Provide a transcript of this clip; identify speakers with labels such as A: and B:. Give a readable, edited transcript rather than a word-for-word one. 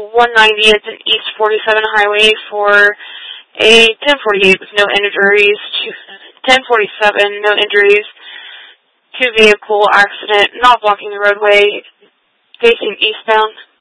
A: 190 at the East 47 Highway for a 1048 with no injuries. 1047, no injuries. Two-vehicle accident, not blocking the roadway, facing eastbound.